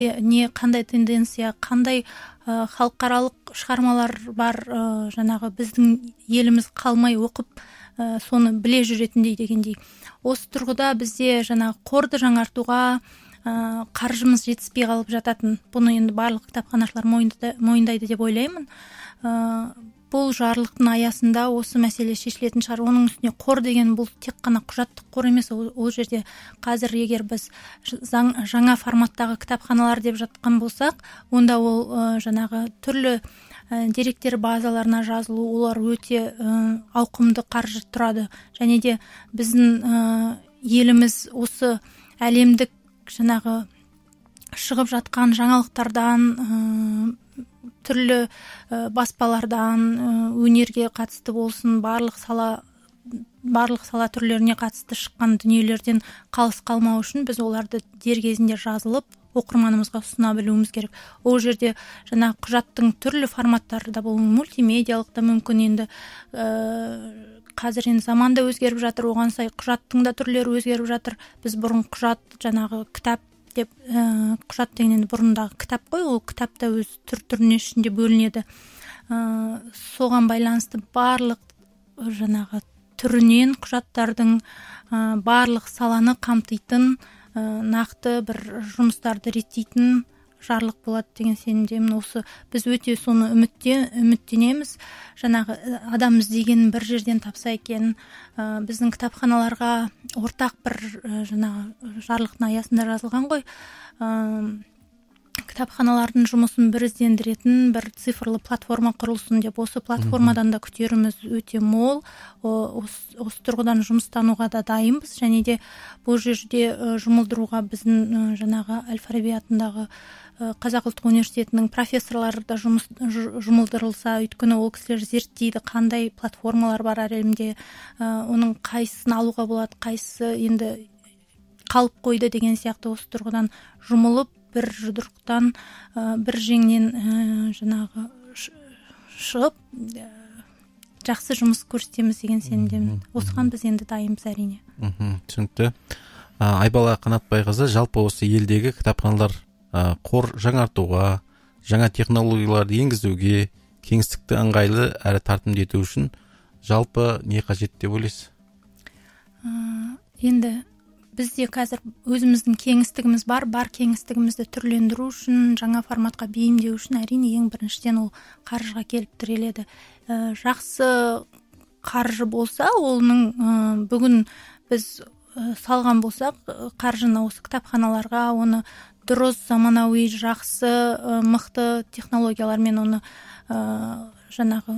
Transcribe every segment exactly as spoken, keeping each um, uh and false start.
не қандай тенденция, қандай ә, халықаралық шығармалар бар, ә, жаңағы біздің еліміз қалмай оқып ә, соны біле жүретіндей дегендей. Осы тұрғыда бізде жаңағы қорды жаңартуға ә, қаржымыз жетіспей қалып жататын. Бұны енді барлық кітапханашылар мойындайды, мойындайды деп ойлаймын. Ә, бұл жарлықтың аясында осы мәселе шешілетін шығар. Оның үстіне қор деген бұл тек қана құжаттық қор емес. Ол, ол жерде қазір егер біз заң, жаңа форматтағы кітапханалар деп жатқан болсақ, онда ол ә, жаңағы түрлі ә, деректер базаларына жазылу, олар өте ә, ауқымды қаржы тұрады. Және де біздің ә, еліміз осы әлемдік жаңағы шығып жатқан жаңалықтардан, ә, түрлі ә, баспалардан, ә, өнерге қатысты болсын, барлық сала барлық сала түрлеріне қатысты шыққан дүниелерден қалыс қалмау үшін біз оларды дер кезінде жазылып оқырманымызға ұсына білуіміз керек. Ол жерде жаңа құжаттың түрлі форматтары да болуы, мультимедиалық та мүмкін. Енді ә, қазір енді заман да өзгеріп жатыр, оған сай құжаттың да түрлері өзгеріп жатыр. Біз бұрын құжат жаңағы кітап деп ә, құжат деген бұрындағы кітап қой, ол кітап та өз түр-түріне ішінде бөлінеді. Ә, соған байланысты барлық жаңағы түрінен құжаттардың ә, барлық саланы қамтитын ә, нақты бір жұмыстарды реттейтін жарлық болады деген сенімдемін. Осы біз өте соны үмітте үміттенеміз. Жаңағы адам іздеген бір жерден тапса екен, ә, біздің кітапханаларға ортақ бір ә, жаңағы жарлықтың аясында жазылған ғой. Ә, кітапханалардың жұмысын біріздендіретін бір цифрлы платформа құрылсын деп. Осы платформадан да күтеріміз өте мол. Осы, осы тұрғыдан жұмыстануға да дайынбыз. Және де бұл жерде ә, жұмылдыруға біздің ә, жаңағы Әл-Фараби атындағы Қазақ ұлттық университетінің профессорлары да жұмыс, жұмылдырылса, өйткені ол кісілер зерттейді, қандай платформалар бар әлемде, оның қайсысын алуға болады, қайсысы енді қалып қойды деген сияқты. Осы тұрғыдан жұмылып, бір жұдырықтан, бір жеңнен жаңағы шығып, жақсы жұмыс көрсетеміз деген сенімдемін. Осыған біз енді дайынбыз әрине. Түсінікті. Айбала Қанатбайқызы, жалпы осы елдегі кітапханалар қор жаңартуға, жаңа технологияларды енгізуге, кеңістікті ыңғайлы әрі тартымды ету үшін жалпы не қажет деп ойлайсыз? Енді бізде қазір өзіміздің кеңістігіміз бар, бар кеңістігімізді түрлендіру үшін, жаңа форматқа бейімдеу үшін әрине ең біріншіден ол қаржыға келіп тіреледі. Жақсы қаржы болса, оның бүгін біз салған болсақ, қаржыны осы кітапханаларға, оны дұрыс, заманауи, жақсы, мықты технологиялармен оны жаңағы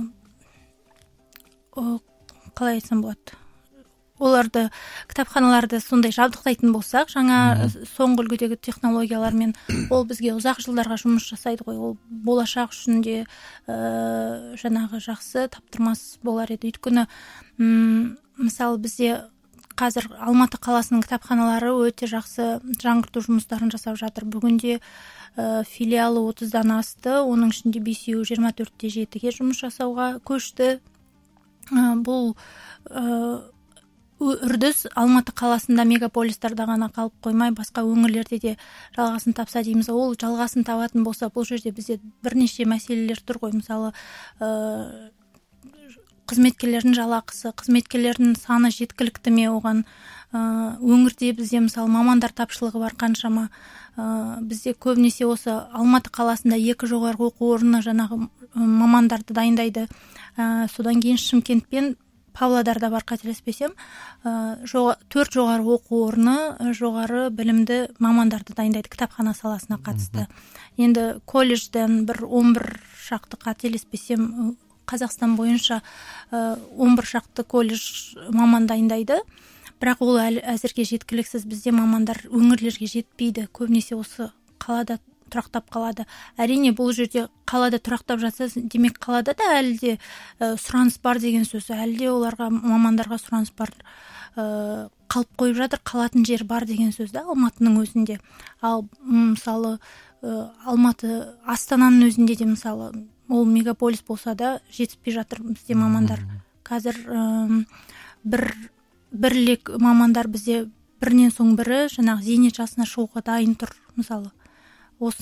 қалай айтсам болады, оларды, кітапханаларды сондай жабдықтайтын болсақ, жаңа соңғы үлгідегі технологиялармен, ол бізге ұзақ жылдарға жұмыс жасайды ғой. Ол болашақ үшін де ә, жаңағы жақсы таптырмас болар еді. Өйткені мысалы бізде қазір Алматы қаласының кітапханалары өте жақсы жаңғырту жұмыстарын жасап жатыр. Бүгінде ә, филиалы отыздан асты, оның ішінде бесеуі жиырма төртте жетіге жұмыс жасауға көшті. Ә, бұл ә, үрдіс Алматы қаласында, мегаполистарда ғана қалып қоймай, басқа өңірлерде де жалғасын тапса дейміз. Ол жалғасын табатын болса, бұл жерде бізде бірнеше мәселелер тұр ғой. Мысалы, ә, қызметкерлердің жалақысы, қызметкерлердің саны жеткілікті ме, оған ә, өңірде бізде мысалы мамандар тапшылығы бар қаншама. Ә, бізде көбінесе осы Алматы қаласында екі жоғарғы оқу орны жаңағы мамандарды дайындайды. Ә, содан кейін Шымкент пен Павлодарда бар, қателеспесем, төрт жоғары оқу орны жоғары білімді мамандарды дайындайды кітапхана саласына қатысты. Енді колледжден бір он бір шақты, қателеспесем, Қазақстан бойынша он бір шақты колледж маман дайындайды. Бірақ ол әзірге жеткіліксіз. Бізде мамандар өңірлерге жетпейді. Көбінесе осы қалада тұрақтап қалады. Әрине бұл жерде қалада тұрақтап жатса, демек қалада да әлі де ә, сұраныс бар деген сөз. Әлі де оларға, мамандарға сұраныс бар, ә, қалып қойып жатыр, қалатын жер бар деген сөз да Алматының өзінде. Ал мысалы ә, Алматы Астананың өзінде де мысалы ол мегаполис болса да жетіспей жатыр бізде мамандар. Қазір ә, бір бірлік мамандар бізде бірінен соң бірі жаңағы зейнет жасына шығуға дайын тұр мысалы.